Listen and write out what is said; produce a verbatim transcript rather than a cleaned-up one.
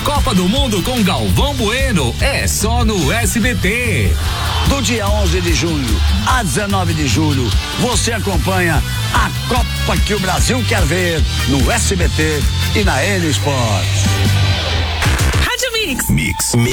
Copa do Mundo com Galvão Bueno é só no S B T. Do dia onze de junho a dezenove de julho, você acompanha a Copa que o Brasil quer ver no S B T e na N Sports. Rádio Mix. Mix. Mix.